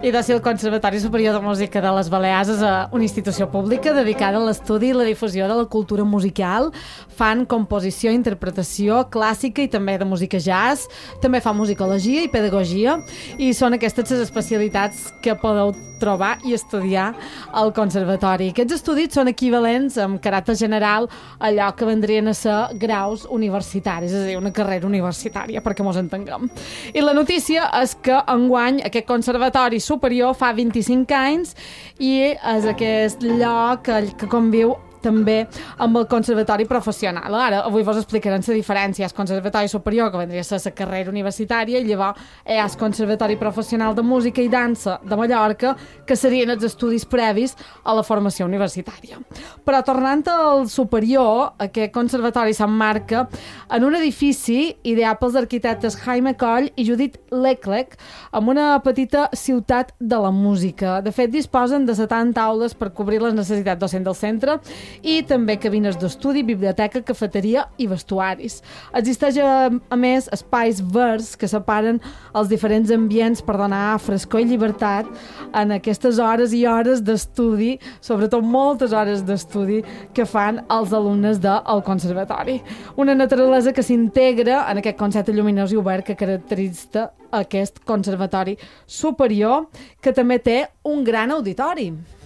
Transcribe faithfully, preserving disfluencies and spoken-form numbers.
I de ser el Conservatori Superior de Música de les Balears és una institució pública dedicada a l'estudi i la difusió de la cultura musical. Fan composició, interpretació clàssica i també de música jazz. També fa musicologia i pedagogia i són aquestes les especialitats que podeu trobar i estudiar al Conservatori. Aquests estudis són equivalents amb caràcter general a allò que vendrien a ser graus universitaris, és a dir, una carrera universitària, perquè mos entenguem. I la notícia és que enguany aquest Conservatori Superior fa vint-i-cinc anys i és aquest lloc que conviu també amb el Conservatori Professional. Ara, avui vos explicarem la diferència. El Conservatori Superior, que vendria a ser la carrera universitària, i llavors hi ha el Conservatori Professional de Música i Dansa de Mallorca, que serien els estudis previs a la formació universitària. Però tornant al superior, aquest conservatori s'emmarca en un edifici ideat pels arquitectes Jaime Coll i Judit Leclerc, amb una petita ciutat de la música. De fet, disposen de setanta aules per cobrir les necessitats docents del centre i també cabines d'estudi, biblioteca, cafeteria i vestuaris. Existeix, a, a més, espais verds que separen els diferents ambients per donar frescor i llibertat en aquestes hores i hores d'estudi, sobretot moltes hores d'estudi que fan els alumnes del conservatori. Una naturalesa que s'integra en aquest concepte lluminós i obert que caracteritza aquest conservatori superior, que també té un gran auditori.